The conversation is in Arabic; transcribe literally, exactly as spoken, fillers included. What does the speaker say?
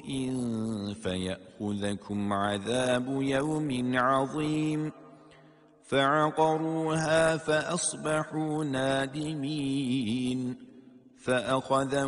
فيأخذكم عذاب يوم عظيم فعقروها فأصبحوا نادمين فأخذهم